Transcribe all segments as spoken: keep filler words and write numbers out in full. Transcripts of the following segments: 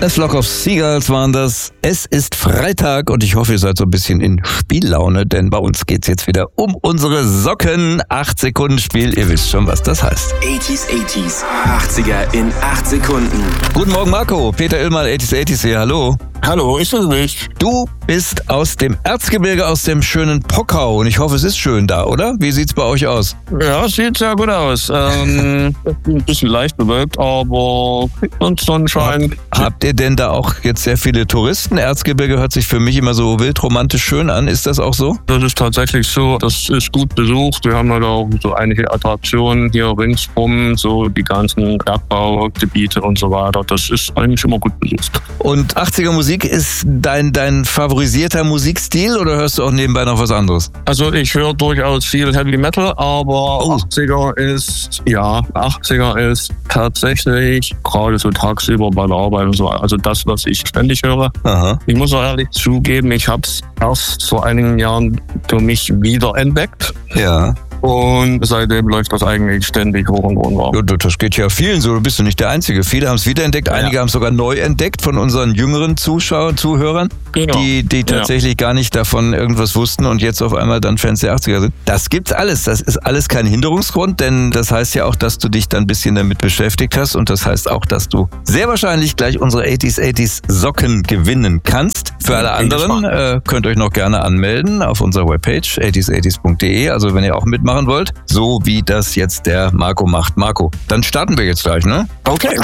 A Flock of Seagulls waren das. Es ist Freitag und ich hoffe, ihr seid so ein bisschen in Spiellaune, denn bei uns geht's jetzt wieder um unsere Socken. acht Sekunden Spiel, ihr wisst schon, was das heißt. achtziger, achtziger, achtziger in acht Sekunden. Guten Morgen Marco, Peter Illmann, achtziger, achtziger hier, hallo. Hallo, ich bin mich. Du bist aus dem Erzgebirge, aus dem schönen Pockau und ich hoffe, es ist schön da, oder? Wie sieht's bei euch aus? Ja, sieht sehr gut aus. Ähm, ein bisschen leicht bewölkt, aber und Sonnenschein. Hab, habt ihr denn da auch jetzt sehr viele Touristen? Erzgebirge hört sich für mich immer so wildromantisch schön an. Ist das auch so? Das ist tatsächlich so. Das ist gut besucht. Wir haben halt auch so einige Attraktionen hier ringsrum, so die ganzen Bergbaugebiete und so weiter. Das ist eigentlich immer gut besucht. Und achtziger Musik ist dein, dein favorisierter Musikstil oder hörst du auch nebenbei noch was anderes? Also ich höre durchaus viel Heavy Metal, aber Oh. achtziger ist, ja, achtziger ist tatsächlich gerade so tagsüber bei der Arbeit und so, also das, was ich ständig höre. Aha. Ich muss auch ehrlich zugeben, ich habe es erst vor einigen Jahren für mich wiederentdeckt. Ja. Und seitdem läuft das eigentlich ständig hoch und runter. Ja, das geht ja vielen so, du bist du nicht der Einzige. Viele haben es wiederentdeckt, einige Ja. haben es sogar neu entdeckt von unseren jüngeren Zuschauern, Zuhörern, Genau. die, die tatsächlich ja. gar nicht davon irgendwas wussten und jetzt auf einmal dann Fans der achtziger sind. Das gibt's alles, das ist alles kein Hinderungsgrund, denn das heißt ja auch, dass du dich dann ein bisschen damit beschäftigt hast und das heißt auch, dass du sehr wahrscheinlich gleich unsere achtziger, achtziger Socken gewinnen kannst. Für alle anderen äh, könnt ihr euch noch gerne anmelden auf unserer Webpage achtziger, achtziger punkt de, also wenn ihr auch mitmachen wollt, so wie das jetzt der Marco macht. Marco, dann starten wir jetzt gleich, ne? Okay.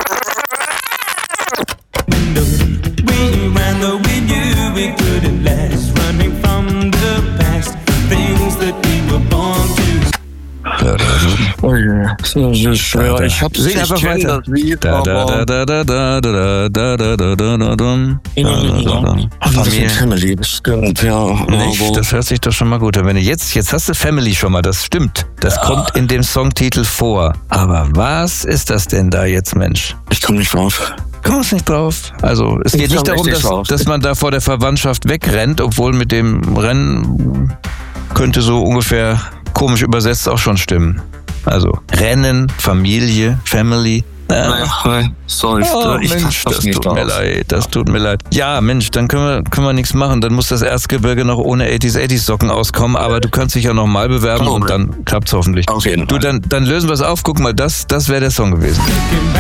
Oh yeah. Das ist schwer. Ich hab's Sing ich einfach kenn weiter. Das Lied, Da, da, aber da, da, da, da, da, da, da, da, da, da. Familie. Family, das stimmt, ja. Nicht, Aber das hört sich doch schon mal gut an. Wenn du jetzt, jetzt hast du Family schon mal, das stimmt. Das Ja. kommt in dem Songtitel vor. Aber was ist das denn da jetzt, Mensch? ich komm nicht drauf. Kommst nicht drauf. Also, es geht Ich nicht komm darum, echt dass, nicht drauf. dass man da vor der Verwandtschaft wegrennt, obwohl mit dem Rennen könnte so ungefähr komisch übersetzt auch schon stimmen. Also, Rennen, Familie, Family. Äh, Nein, nein, sorry. Oh, ich Mensch, das das nicht tut mir drauf. leid, das tut mir leid. Ja, Mensch, dann können wir, können wir nichts machen. Dann muss das Erzgebirge noch ohne achtziger, achtziger Socken auskommen, aber du kannst dich ja noch mal bewerben Oh, und dann klappt's hoffentlich. Auf jeden Du, Fall. dann, dann lösen wir es auf. Guck mal, das, das wäre der Song gewesen. Looking back